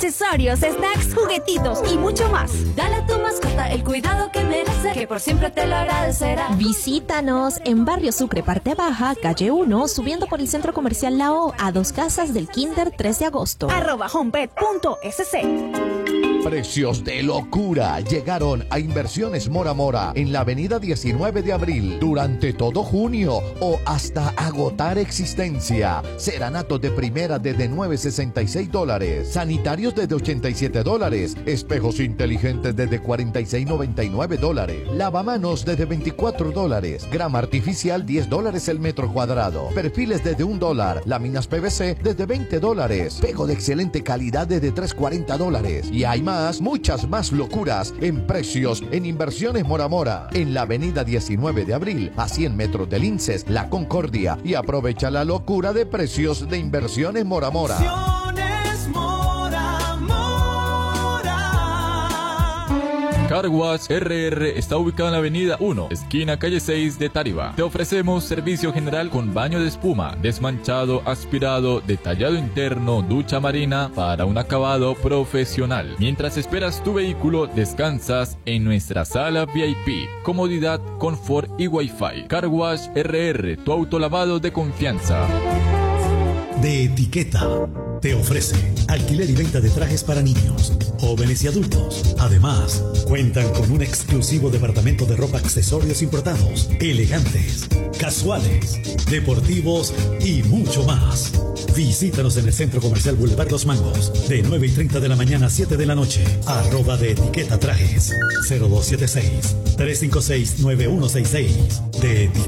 accesorios, snacks, juguetitos y mucho más. Dale a tu mascota el cuidado que merece, que por siempre te lo agradecerá. Visítanos en Barrio Sucre, parte baja, calle 1, subiendo por el Centro Comercial La O, a 2 casas del Kinder 3 de agosto. @homepet.sc. Precios de locura llegaron a Inversiones Mora Mora en la avenida 19 de abril durante todo junio o hasta agotar existencia. Seranatos de primera desde $9.66, sanitarios desde $87, espejos inteligentes desde $46.99, lavamanos desde $24, grama artificial $10 el metro cuadrado, perfiles desde $1, láminas PVC desde $20, pego de excelente calidad desde $3.40 y hay muchas más locuras en precios en Inversiones Mora Mora, en la avenida 19 de abril, a 100 metros del INSES, La Concordia, y aprovecha la locura de precios de Inversiones Mora Mora. Car Wash RR está ubicado en la avenida 1, esquina calle 6 de Tariba. Te ofrecemos servicio general con baño de espuma, desmanchado, aspirado, detallado interno, ducha marina para un acabado profesional. Mientras esperas tu vehículo, descansas en nuestra sala VIP. Comodidad, confort y Wi-Fi. Car Wash RR, tu autolavado de confianza. De Etiqueta te ofrece alquiler y venta de trajes para niños, jóvenes y adultos. Además, cuentan con un exclusivo departamento de ropa, accesorios importados, elegantes, casuales, deportivos y mucho más. Visítanos en el Centro Comercial Boulevard Los Mangos, de 9:30 de la mañana a 7 de la noche. @de Etiqueta Trajes, 0276-356-9166. De